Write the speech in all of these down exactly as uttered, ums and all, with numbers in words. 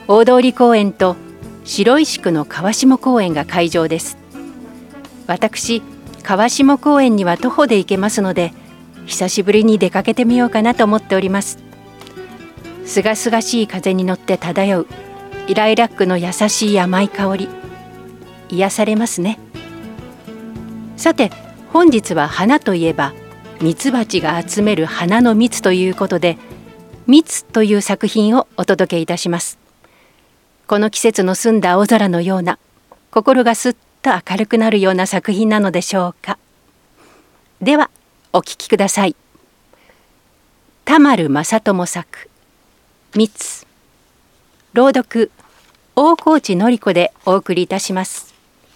大通公園と白石区の川下公園が会場です。私、川下公園には徒歩で行けますので、久しぶりに出かけてみようかなと思っております。すがすがしい風に乗って漂うライラックの優しい甘い香り、癒されますね。さて、本日は花といえばミツバチが集める花の蜜ということで、蜜という作品をお届けいたします。この季節の澄んだ青空のような、心がすっと明るくなるような作品なのでしょうか。ではお聞きください。田丸正智作蜜、朗読大河内典子でお送りいたします。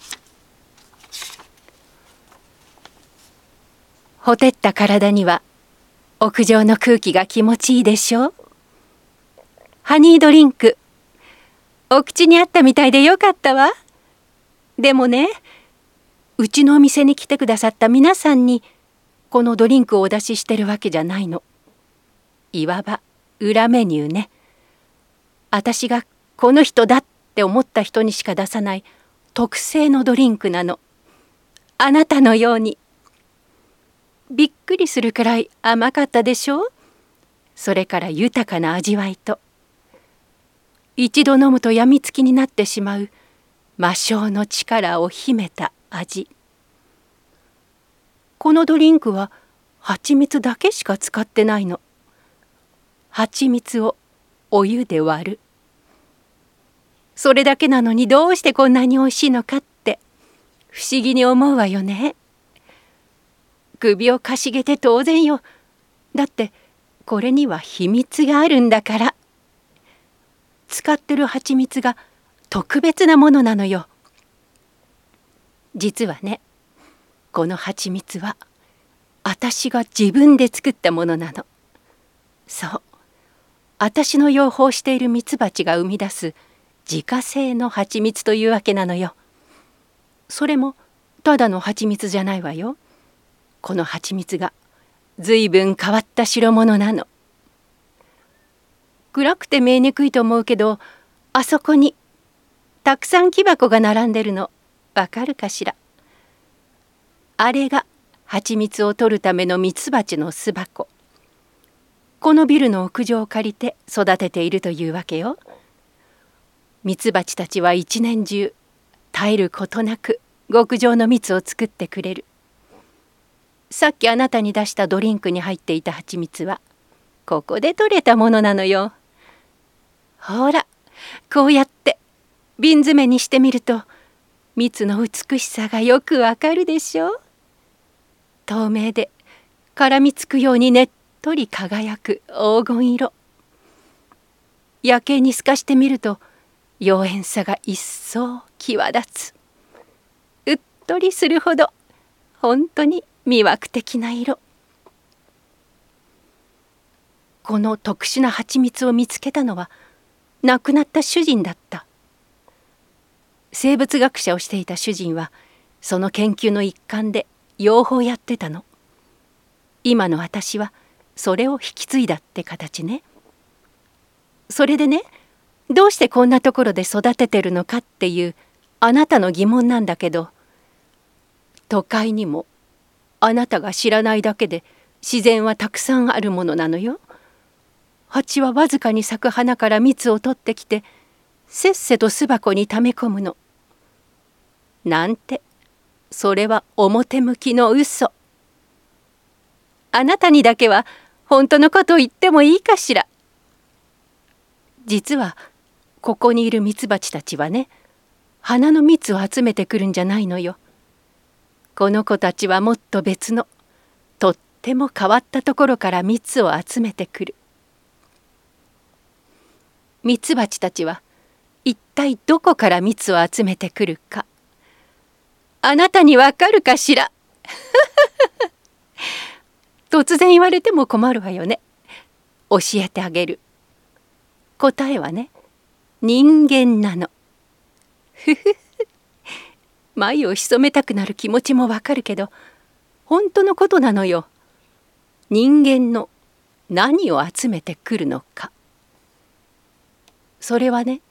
ほてった体には屋上の空気が気持ちいいでしょう。ハニードリンク、お口にあったみたいでよかったわ。でもね、うちのお店に来てくださった皆さんにこのドリンクをお出ししてるわけじゃないの。いわば裏メニューね。私がこの人だって思った人にしか出さない特製のドリンクなの。あなたのように。びっくりするくらい甘かったでしょう。それから豊かな味わいと、一度飲むとやみつきになってしまう魔性の力を秘めた味。このドリンクは蜂蜜だけしか使ってないの。蜂蜜をお湯で割る。それだけなのにどうしてこんなにおいしいのかって不思議に思うわよね。首をかしげて当然よ。だってこれには秘密があるんだから。使ってる蜂蜜が特別なものなのよ。実はね、この蜂蜜は私が自分で作ったものなの。そう、私の養蜂しているミツバチが生み出す自家製の蜂蜜というわけなのよ。それもただの蜂蜜じゃないわよ。この蜂蜜がずいぶん変わった代物なの。暗くて見えにくいと思うけど、あそこにたくさん木箱が並んでるの、わかるかしら。あれが蜂蜜を取るためのミツバチの巣箱。このビルの屋上を借りて育てているというわけよ。ミツバチたちは一年中絶えることなく極上の蜜を作ってくれる。さっきあなたに出したドリンクに入っていた蜂蜜はここで取れたものなのよ。ほら、こうやって瓶詰めにしてみると蜜の美しさがよくわかるでしょう。透明で絡みつくようにねっとり輝く黄金色。夜景に透かしてみると妖艶さが一層際立つ。うっとりするほど本当に魅惑的な色。この特殊な蜂蜜を見つけたのは亡くなった主人だった。生物学者をしていた主人はその研究の一環で養蜂をやってたの。今の私はそれを引き継いだって形ね。それでね、どうしてこんなところで育ててるのかっていうあなたの疑問なんだけど、都会にもあなたが知らないだけで自然はたくさんあるものなのよ。蜂はわずかに咲く花から蜜を取ってきてせっせと巣箱に溜め込むの。なんて、それは表向きの嘘。あなたにだけは本当のことを言ってもいいかしら。実はここにいるミツバチたちはね、花の蜜を集めてくるんじゃないのよ。この子たちはもっと別のとっても変わったところから蜜を集めてくる。ミツバチたちは一体どこから蜜を集めてくるか、あなたにわかるかしら。突然言われても困るわよね。教えてあげる。答えはね、人間なの。ふふふ。眉を潜めたくなる気持ちもわかるけど、本当のことなのよ。人間の何を集めてくるのか。それはね、